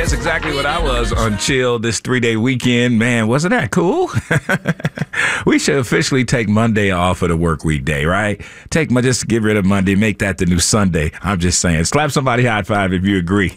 That's exactly what I was on Chill this 3-day weekend. Man, wasn't that cool? We should officially take Monday off of the work week day, right? Just get rid of Monday, make that the new Sunday. I'm just saying. Slap somebody high five if you agree.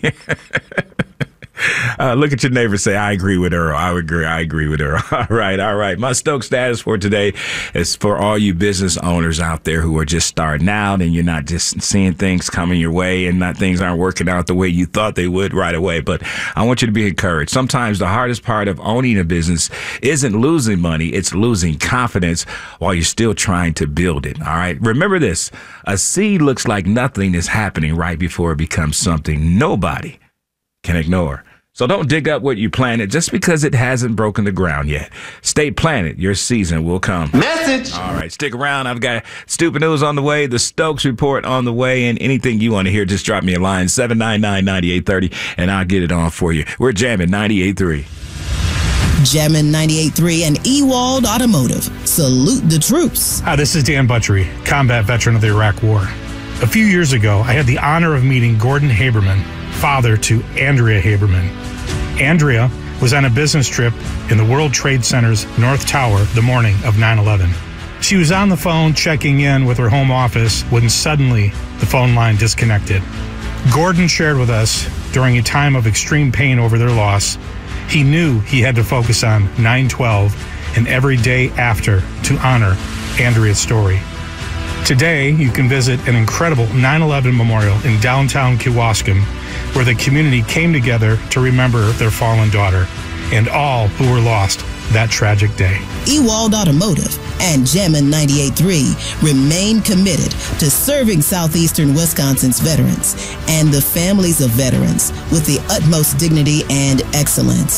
Look at your neighbor, say, I agree with Earl. I agree with Earl. All right. My Stoke status for today is for all you business owners out there who are just starting out and you're not just seeing things coming your way and things aren't working out the way you thought they would right away. But I want you to be encouraged. Sometimes the hardest part of owning a business isn't losing money. It's losing confidence while you're still trying to build it. All right. Remember this. A seed looks like nothing is happening right before it becomes something nobody can ignore. So don't dig up what you planted just because it hasn't broken the ground yet. Stay planted. Your season will come. Message. All right, stick around. I've got Stupid News on the way, the Stokes Report on the way, and anything you want to hear, just drop me a line, 799-9830, and I'll get it on for you. We're jamming 98.3. Jammin' 98.3 and Ewald Automotive. Salute the troops. Hi, this is Dan Butchery, combat veteran of the Iraq War. A few years ago, I had the honor of meeting Gordon Haberman, father to Andrea Haberman. Andrea was on a business trip in the World Trade Center's North Tower the morning of 9/11. She was on the phone checking in with her home office when suddenly the phone line disconnected. Gordon shared with us during a time of extreme pain over their loss, he knew he had to focus on 9/12 and every day after to honor Andrea's story. Today, you can visit an incredible 9/11 memorial in downtown Kewaskum, where the community came together to remember their fallen daughter and all who were lost that tragic day. Ewald Automotive and Jammin' 98.3 remain committed to serving southeastern Wisconsin's veterans and the families of veterans with the utmost dignity and excellence.